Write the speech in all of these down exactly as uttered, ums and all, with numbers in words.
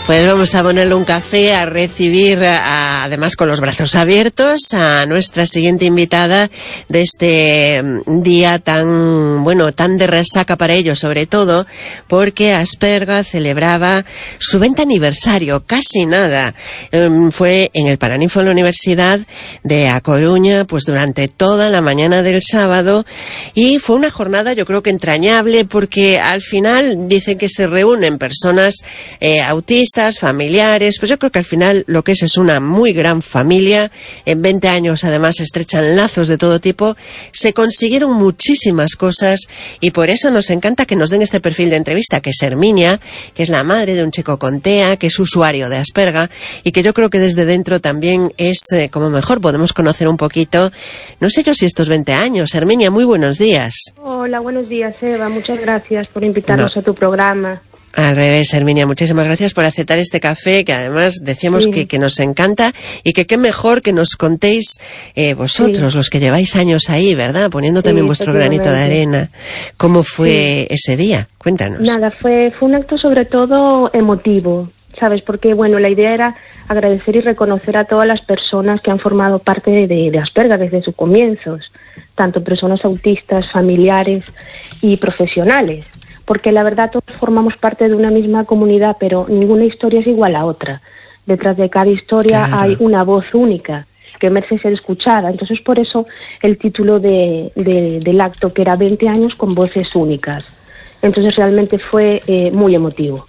Pues vamos a ponerle un café, a recibir, a, además con los brazos abiertos, a nuestra siguiente invitada de este día tan, bueno, tan de resaca para ellos, sobre todo porque Asperga celebraba su veinte aniversario, casi nada. Um, fue en el Paraninfo de la Universidad de A Coruña, pues durante toda la mañana del sábado, y fue una jornada yo creo que entrañable, porque al final dicen que se reúnen personas eh, autistas, familiares, pues yo creo que al final lo que es es una muy gran familia. En veinte años además estrechan lazos de todo tipo, se consiguieron muchísimas cosas y por eso nos encanta que nos den este perfil de entrevista, que es Herminia, que es la madre de un chico con T E A, que es usuario de Asperga y que yo creo que desde dentro también es eh, como mejor podemos conocer un poquito, no sé yo si estos veinte años. Herminia, muy buenos días. Hola, buenos días, Eva, muchas gracias por invitarnos no. a tu programa. Al revés, Herminia, muchísimas gracias por aceptar este café, que además decíamos sí. que, que nos encanta y que qué mejor que nos contéis eh, vosotros, sí. los que lleváis años ahí, ¿verdad? Poniendo también sí, vuestro granito de arena. ¿Cómo fue sí. ese día? Cuéntanos. Nada, fue, fue un acto sobre todo emotivo, ¿sabes? Porque, bueno, la idea era agradecer y reconocer a todas las personas que han formado parte de, de, de Asperga desde sus comienzos, tanto personas autistas, familiares y profesionales. Porque la verdad todos formamos parte de una misma comunidad, pero ninguna historia es igual a otra. Detrás de cada historia claro. hay una voz única que merece ser escuchada. Entonces, por eso el título de, de, del acto, que era veinte años con voces únicas. Entonces, realmente fue eh, muy emotivo.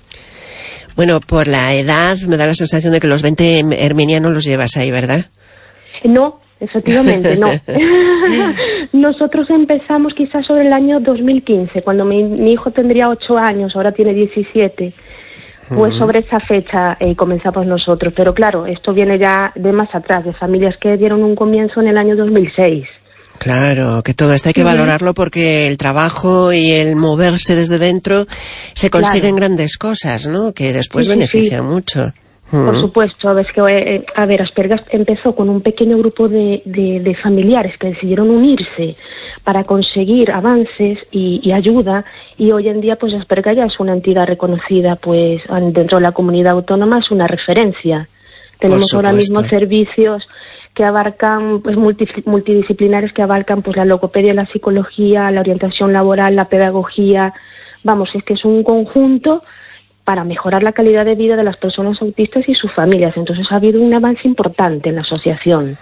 Bueno, por la edad me da la sensación de que los veinte herminianos los llevas ahí, ¿verdad? No. Efectivamente, no. Nosotros empezamos quizás sobre el año dos mil quince, cuando mi, mi hijo tendría ocho años, ahora tiene diecisiete. Pues uh-huh. sobre esa fecha eh, comenzamos nosotros. Pero claro, esto viene ya de más atrás, de familias que dieron un comienzo en el año dos mil seis. Claro, que todo esto hay que valorarlo porque el trabajo y el moverse desde dentro se consiguen claro. grandes cosas, ¿no? Que después sí, benefician sí, sí. mucho. Por supuesto, ves que, eh, a ver, Asperga empezó con un pequeño grupo de, de, de familiares que decidieron unirse para conseguir avances y, y ayuda, y hoy en día pues Asperga ya es una entidad reconocida pues dentro de la comunidad autónoma, es una referencia. Tenemos ahora mismo servicios que abarcan, pues multi, multidisciplinares que abarcan pues la logopedia, la psicología, la orientación laboral, la pedagogía. Vamos, es que es un conjunto para mejorar la calidad de vida de las personas autistas y sus familias. Entonces ha habido un avance importante en la asociación.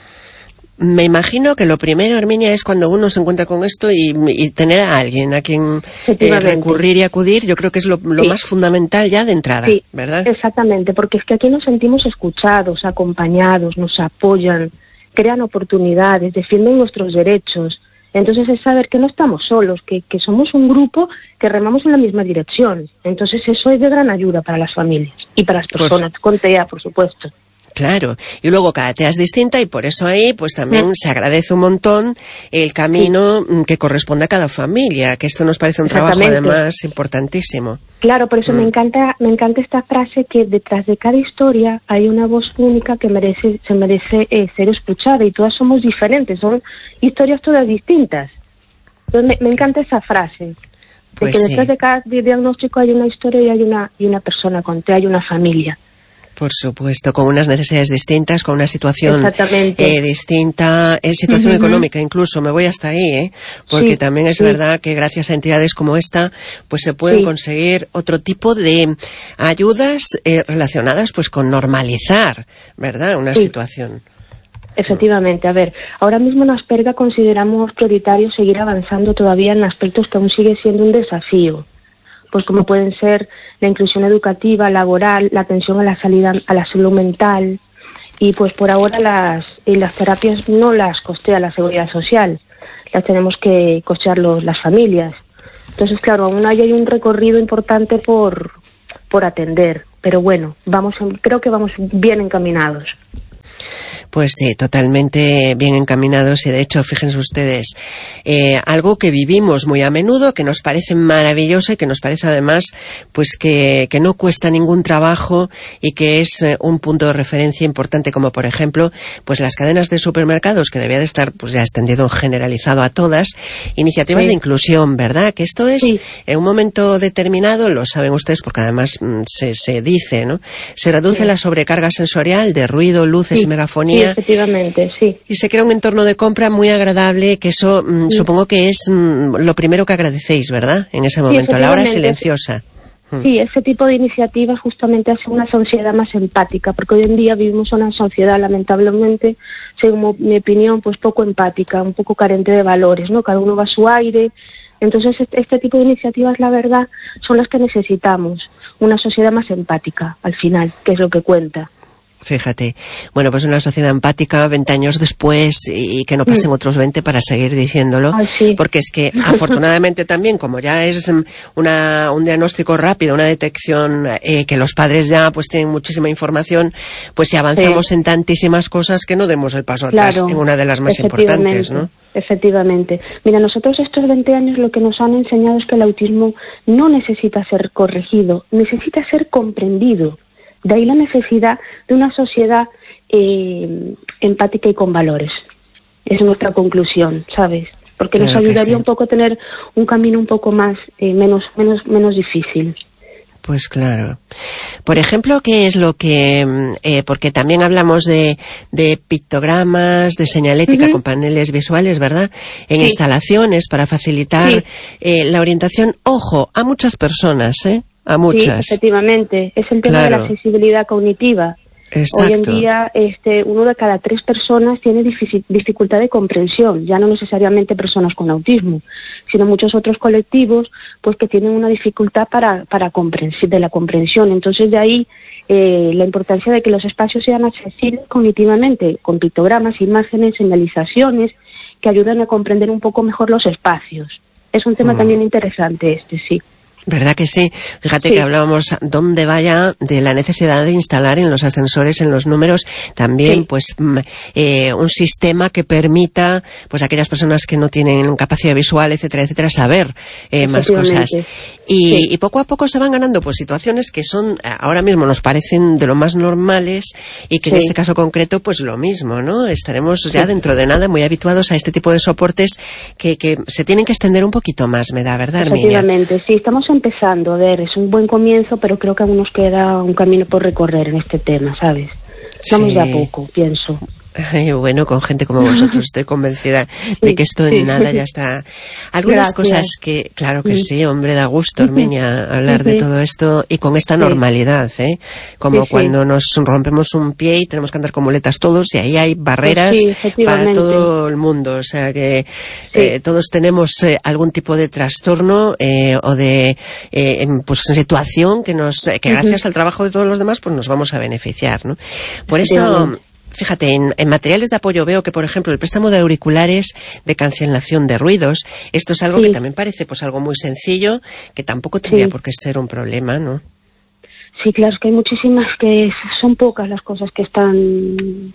Me imagino que lo primero, Herminia, es cuando uno se encuentra con esto y, y tener a alguien a quien eh, recurrir y acudir. Yo creo que es lo, lo sí. más fundamental ya de entrada, sí, ¿verdad? Exactamente, porque es que aquí nos sentimos escuchados, acompañados, nos apoyan, crean oportunidades, defienden nuestros derechos. Entonces es saber que no estamos solos, que, que somos un grupo que remamos en la misma dirección. Entonces eso es de gran ayuda para las familias y para las personas pues, con T E A, por supuesto. Claro, y luego cada T E A es distinta y por eso ahí pues también sí. se agradece un montón el camino sí. que corresponde a cada familia, que esto nos parece un trabajo además importantísimo. Claro, por eso mm. me encanta me encanta esta frase, que detrás de cada historia hay una voz única que merece se merece eh, ser escuchada, y todas somos diferentes, son historias todas distintas. Entonces me, me encanta esa frase, de pues que sí. detrás de cada diagnóstico hay una historia y hay una y una persona con T E A, hay una familia. Por supuesto, con unas necesidades distintas, con una situación eh, distinta, en situación uh-huh. económica incluso, me voy hasta ahí, ¿eh? Porque sí, también es sí. verdad que gracias a entidades como esta, pues se pueden sí. conseguir otro tipo de ayudas eh, relacionadas pues con normalizar, ¿verdad?, una sí. situación. Efectivamente, a ver, ahora mismo en Asperga consideramos prioritario seguir avanzando todavía en aspectos que aún sigue siendo un desafío. Pues como pueden ser la inclusión educativa, laboral, la atención a la salida, a la salud mental, y pues por ahora las, las terapias no las costea la Seguridad Social, las tenemos que costear los, las familias. Entonces, claro, aún hay un recorrido importante por, por atender, pero bueno, vamos, creo que vamos bien encaminados. Pues sí, totalmente bien encaminados y de hecho, fíjense ustedes, eh, algo que vivimos muy a menudo, que nos parece maravilloso y que nos parece además pues que, que no cuesta ningún trabajo y que es eh, un punto de referencia importante, como por ejemplo pues las cadenas de supermercados, que debía de estar pues ya extendido, generalizado a todas, iniciativas sí. de inclusión, ¿verdad? Que esto es sí. en un momento determinado, lo saben ustedes porque además mm, se, se dice, ¿no? Se reduce sí. la sobrecarga sensorial de ruido, luces sí. y megafonía. Sí, efectivamente, sí. Y se crea un entorno de compra muy agradable, que eso mm, sí. supongo que es mm, lo primero que agradecéis, ¿verdad? En ese momento, sí, la hora silenciosa. Sí, ese tipo de iniciativas justamente hace una sociedad más empática, porque hoy en día vivimos una sociedad, lamentablemente, según mi opinión, pues poco empática, un poco carente de valores, ¿no? Cada uno va a su aire. Entonces, este tipo de iniciativas, la verdad, son las que necesitamos. Una sociedad más empática, al final, que es lo que cuenta. Fíjate, bueno, pues una sociedad empática veinte años después y que no pasen mm. otros veinte para seguir diciéndolo, Ay, sí. porque es que afortunadamente también, como ya es una, un diagnóstico rápido, una detección eh, que los padres ya pues tienen muchísima información, pues si avanzamos sí. en tantísimas cosas que no demos el paso atrás claro, en una de las más importantes, ¿no? Efectivamente. Mira, nosotros estos veinte años lo que nos han enseñado es que el autismo no necesita ser corregido, necesita ser comprendido. De ahí la necesidad de una sociedad eh, empática y con valores. Es nuestra conclusión, ¿sabes? Porque claro nos ayudaría sí. un poco a tener un camino un poco más, eh, menos, menos, menos difícil. Pues claro. Por ejemplo, ¿qué es lo que...? Eh, porque también hablamos de, de pictogramas, de señalética uh-huh. con paneles visuales, ¿verdad? En sí. instalaciones para facilitar sí. eh, la orientación. Ojo, a muchas personas, ¿eh? A muchas. Sí, efectivamente. Es el tema claro. de la accesibilidad cognitiva. Exacto. Hoy en día, este, uno de cada tres personas tiene dific- dificultad de comprensión, ya no necesariamente personas con autismo, sino muchos otros colectivos, pues que tienen una dificultad para, para comprensi- de la comprensión. Entonces, de ahí eh, la importancia de que los espacios sean accesibles cognitivamente, con pictogramas, imágenes, señalizaciones, que ayuden a comprender un poco mejor los espacios. Es un tema mm. también interesante este, sí. ¿Verdad que sí? Fíjate sí. que hablábamos donde vaya de la necesidad de instalar en los ascensores, en los números, también sí. pues eh, un sistema que permita pues a aquellas personas que no tienen capacidad visual, etcétera, etcétera, saber eh, más cosas. Y, sí. y poco a poco se van ganando pues situaciones que son, ahora mismo nos parecen de lo más normales y que sí. en este caso concreto pues lo mismo, ¿no? Estaremos ya sí. dentro de nada muy habituados a este tipo de soportes que, que se tienen que extender un poquito más, me da, ¿verdad, Herminia? Efectivamente, sí, estamos empezando, a ver, es un buen comienzo, pero creo que aún nos queda un camino por recorrer en este tema, ¿sabes? Vamos sí. de a poco, pienso. Ay, bueno, con gente como vosotros estoy convencida sí, de que esto en sí. nada ya está. Algunas Gracias. Cosas que, claro que sí, hombre, da gusto, Herminia, hablar de todo esto y con esta normalidad, ¿eh? Como sí, cuando sí. nos rompemos un pie y tenemos que andar con muletas todos y ahí hay barreras pues sí, para todo el mundo. O sea que sí. eh, todos tenemos eh, algún tipo de trastorno eh, o de eh, pues situación que nos que gracias uh-huh. al trabajo de todos los demás pues nos vamos a beneficiar, ¿no? Por eso... Fíjate, en, en materiales de apoyo veo que, por ejemplo, el préstamo de auriculares de cancelación de ruidos, esto es algo sí. que también parece pues algo muy sencillo, que tampoco tendría sí. por qué ser un problema, ¿no? Sí, claro, es que hay muchísimas, que son pocas las cosas que están,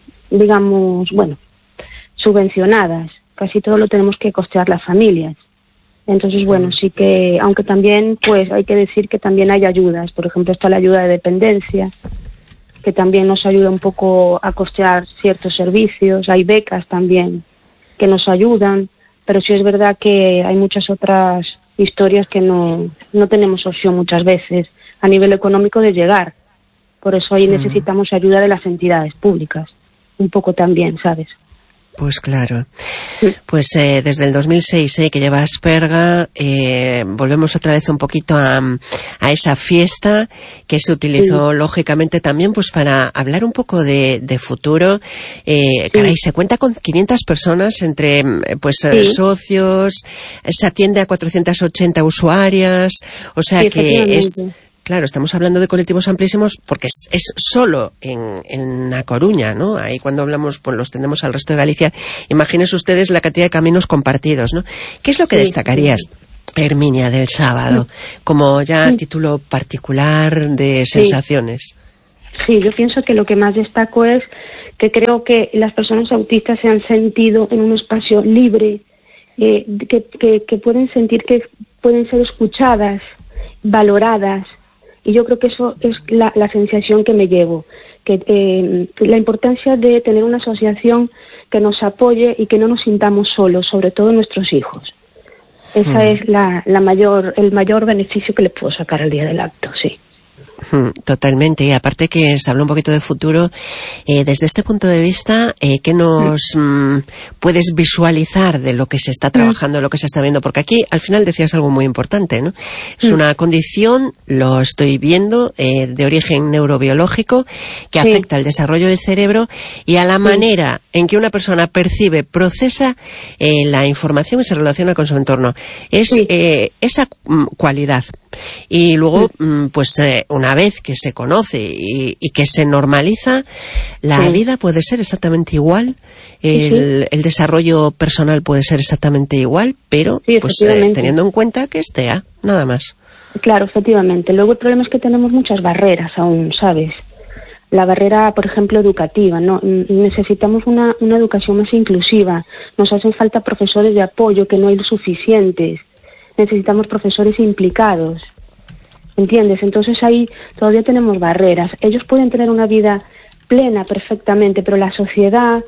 digamos, bueno, subvencionadas. Casi todo lo tenemos que costear las familias. Entonces, bueno, sí que, aunque también, pues hay que decir que también hay ayudas. Por ejemplo, está la ayuda de dependencia, que también nos ayuda un poco a costear ciertos servicios. Hay becas también que nos ayudan, pero sí es verdad que hay muchas otras historias que no, no tenemos opción muchas veces a nivel económico de llegar. Por eso ahí sí. necesitamos ayuda de las entidades públicas, un poco también, ¿sabes? Pues claro. Pues eh, desde el dos mil seis eh, que lleva Asperga, eh, volvemos otra vez un poquito a, a esa fiesta que se utilizó sí. lógicamente también pues para hablar un poco de, de futuro. Eh, sí. Caray, se cuenta con quinientas personas entre pues sí. socios, se atiende a cuatrocientas ochenta usuarias, o sea sí, que es... Claro, estamos hablando de colectivos amplísimos porque es, es solo en, en A Coruña, ¿no? Ahí cuando hablamos, pues los tendemos al resto de Galicia. Imagínense ustedes la cantidad de caminos compartidos, ¿no? ¿Qué es lo que sí, destacarías, Herminia, del sábado, como ya sí. título particular de sensaciones? Sí, yo pienso que lo que más destaco es que creo que las personas autistas se han sentido en un espacio libre, eh, que, que, que pueden sentir que pueden ser escuchadas, valoradas, y yo creo que eso es la, la sensación que me llevo, que eh, la importancia de tener una asociación que nos apoye y que no nos sintamos solos, sobre todo nuestros hijos. Esa mm. es la, la mayor, el mayor beneficio que le puedo sacar al día del acto, sí. Totalmente, y aparte que se habla un poquito de futuro, eh, desde este punto de vista, eh, ¿qué nos mm, puedes visualizar de lo que se está trabajando, lo que se está viendo? Porque aquí al final decías algo muy importante, ¿no? Es mm. una condición, lo estoy viendo, eh, de origen neurobiológico, que sí. afecta al desarrollo del cerebro y a la sí. manera en que una persona percibe, procesa eh, la información y se relaciona con su entorno. Es sí. eh, esa mm, cualidad. Y luego, sí. pues eh, una vez que se conoce y, y que se normaliza, la sí. vida puede ser exactamente igual, el, sí. el desarrollo personal puede ser exactamente igual, pero sí, pues eh, teniendo en cuenta que es T E A, nada más. Claro, efectivamente. Luego el problema es que tenemos muchas barreras aún, ¿sabes? La barrera, por ejemplo, educativa, ¿no? Necesitamos una, una educación más inclusiva, nos hacen falta profesores de apoyo que no hay suficientes. Necesitamos profesores implicados, ¿entiendes? Entonces ahí todavía tenemos barreras. Ellos pueden tener una vida plena perfectamente, pero la sociedad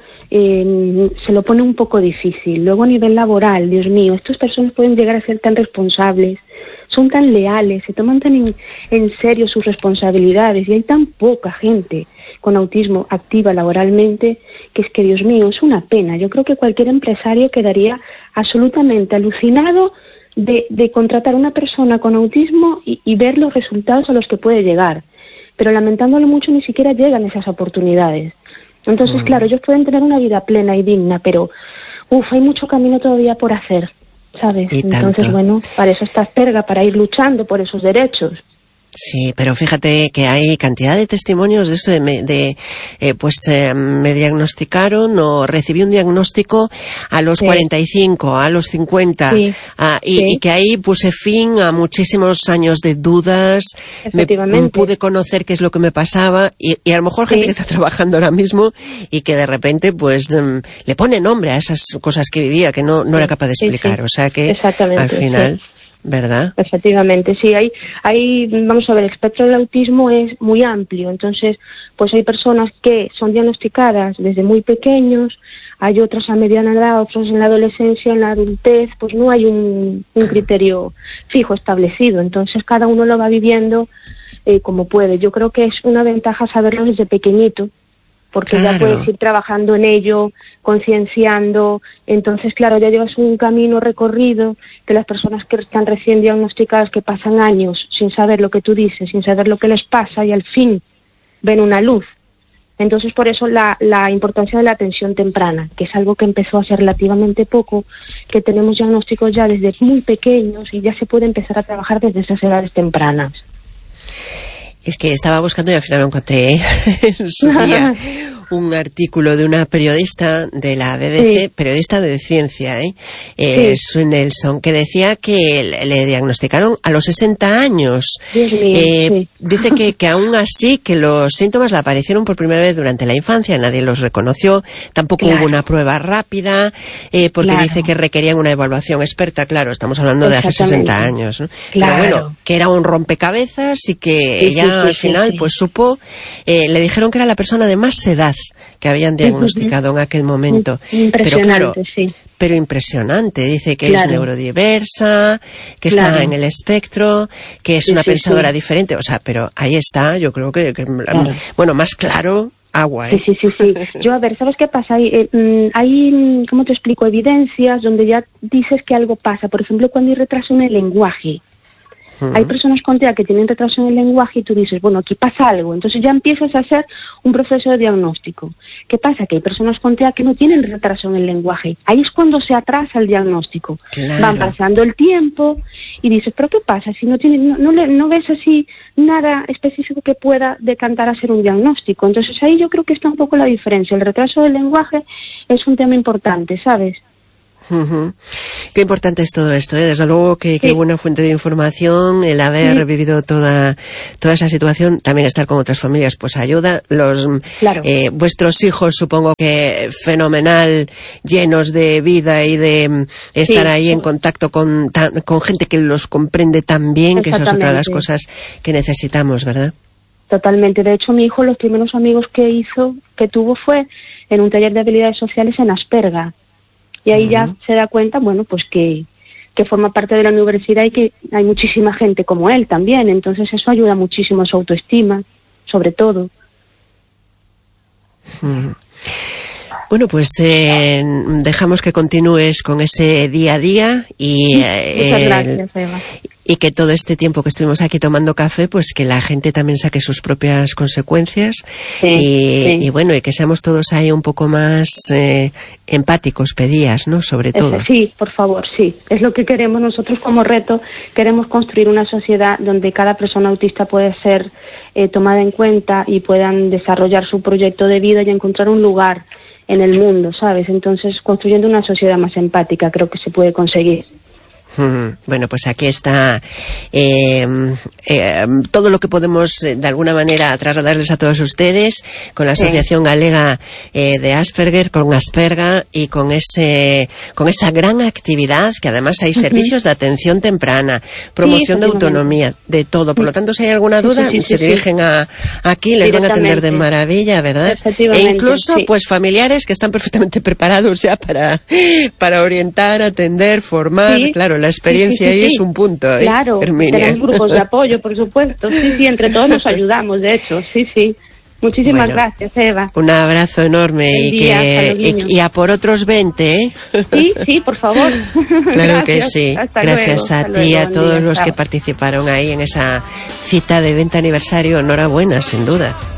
eh, se lo pone un poco difícil. Luego a nivel laboral, Dios mío, estas personas pueden llegar a ser tan responsables, son tan leales, se toman tan en, en serio sus responsabilidades, y hay tan poca gente con autismo activa laboralmente, que es que, Dios mío, es una pena. Yo creo que cualquier empresario quedaría absolutamente alucinado De, de contratar a una persona con autismo y, y ver los resultados a los que puede llegar, pero lamentándolo mucho ni siquiera llegan esas oportunidades. Entonces, mm. claro, ellos pueden tener una vida plena y digna, pero uff, hay mucho camino todavía por hacer, ¿sabes? Entonces, bueno, para eso está Asperga, para ir luchando por esos derechos. Sí, pero fíjate que hay cantidad de testimonios de eso, de, de eh, pues eh, me diagnosticaron o recibí un diagnóstico a los sí. cuarenta y cinco, a los cincuenta, sí. a, y, sí. y que ahí puse fin a muchísimos años de dudas, me, me pude conocer qué es lo que me pasaba, y, y a lo mejor gente sí. que está trabajando ahora mismo y que de repente pues um, le pone nombre a esas cosas que vivía, que no, no sí. era capaz de explicar, sí, sí. o sea que al final... Sí. ¿Verdad? Efectivamente, sí, hay, hay, vamos a ver, el espectro del autismo es muy amplio, entonces, pues hay personas que son diagnosticadas desde muy pequeños, hay otras a mediana edad, otros en la adolescencia, en la adultez, pues no hay un, un criterio fijo establecido, entonces cada uno lo va viviendo eh, como puede. Yo creo que es una ventaja saberlo desde pequeñito, porque claro. ya puedes ir trabajando en ello, concienciando, entonces claro, ya llevas un camino recorrido que las personas que están recién diagnosticadas, que pasan años sin saber lo que tú dices, sin saber lo que les pasa, y al fin ven una luz. Entonces por eso la, la importancia de la atención temprana, que es algo que empezó hace relativamente poco, que tenemos diagnósticos ya desde muy pequeños y ya se puede empezar a trabajar desde esas edades tempranas. Es que estaba buscando y al final lo encontré en su día. Un artículo de una periodista de la B B C, sí. periodista de ciencia, ¿eh? eh sí. Sue Nelson, que decía que le, le diagnosticaron a los sesenta años. Dios mío, eh, sí. Dice que, que aún así, que los síntomas le aparecieron por primera vez durante la infancia, nadie los reconoció, tampoco claro. hubo una prueba rápida, eh, porque claro. dice que requerían una evaluación experta, claro, estamos hablando de hace sesenta años, ¿no? Claro. Pero bueno, que era un rompecabezas y que sí, ella sí, sí, al final, sí, sí. pues supo, eh, le dijeron que era la persona de más edad que habían diagnosticado en aquel momento. Pero claro, sí. pero impresionante. Dice que claro. es neurodiversa, que claro. está en el espectro, que es sí, una sí, pensadora sí. diferente. O sea, pero ahí está, yo creo que, que claro. bueno, más claro, agua, ¿eh? Sí, sí, sí, sí. Yo, a ver, ¿sabes qué pasa? Hay, eh, hay, ¿cómo te explico? Evidencias donde ya dices que algo pasa. Por ejemplo, cuando hay retraso en el lenguaje. Uh-huh. Hay personas con T E A que tienen retraso en el lenguaje y tú dices, bueno, aquí pasa algo. Entonces ya empiezas a hacer un proceso de diagnóstico. ¿Qué pasa? Que hay personas con T E A que no tienen retraso en el lenguaje. Ahí es cuando se atrasa el diagnóstico. Claro. Van pasando el tiempo y dices, ¿pero qué pasa? Si no, tiene, no, no, le, no ves así nada específico que pueda decantar a ser un diagnóstico. Entonces ahí yo creo que está un poco la diferencia. El retraso del lenguaje es un tema importante, ¿sabes? Uh-huh. Qué importante es todo esto, ¿eh? Desde luego que, que sí. buena fuente de información, el haber sí. vivido toda toda esa situación, también estar con otras familias pues ayuda. Los claro. eh, vuestros hijos supongo que fenomenal, llenos de vida y de estar sí, ahí sí. en contacto con, tan, con gente que los comprende tan bien, que esa es otra de las cosas que necesitamos, ¿verdad? Totalmente. De hecho, mi hijo, los primeros amigos que hizo, que tuvo fue en un taller de habilidades sociales en Asperga. Y ahí uh-huh. ya se da cuenta, bueno, pues que, que forma parte de la universidad y que hay muchísima gente como él también. Entonces eso ayuda muchísimo a su autoestima, sobre todo. Uh-huh. Bueno, pues eh, dejamos que continúes con ese día a día y... Eh, Muchas gracias, Eva. Y que todo este tiempo que estuvimos aquí tomando café, pues que la gente también saque sus propias consecuencias sí, y, sí. y bueno, y que seamos todos ahí un poco más eh, empáticos, pedías, ¿no? Sobre todo. Sí, por favor, sí. Es lo que queremos nosotros como reto. Queremos construir una sociedad donde cada persona autista pueda ser eh, tomada en cuenta y puedan desarrollar su proyecto de vida y encontrar un lugar en el mundo, ¿sabes? Entonces, construyendo una sociedad más empática creo que se puede conseguir. Bueno, pues aquí está eh, eh, todo lo que podemos eh, de alguna manera trasladarles a todos ustedes con la Asociación sí. Galega eh, de Asperger, con Asperga y con ese con esa gran actividad que además hay servicios uh-huh. de atención temprana, promoción sí, de autonomía, de todo. Por lo tanto, si hay alguna duda, sí, sí, sí, se sí, dirigen sí. a aquí, les van a atender de maravilla, ¿verdad? E incluso, sí. pues familiares que están perfectamente preparados ya para para orientar, atender, formar, sí. claro. La experiencia sí, sí, sí, ahí sí. es un punto, ¿eh? Claro, Herminia. Tenemos grupos de apoyo, por supuesto. Sí, sí, entre todos nos ayudamos, de hecho. Sí, sí. Muchísimas bueno, gracias, Eva. Un abrazo enorme y, día, que, y, y a por otros veinte, ¿eh? Sí, sí, por favor. Claro que sí. Hasta gracias luego, a ti y a todos día, los chao. que participaron ahí en esa cita de veinte aniversario. Enhorabuena, sin duda.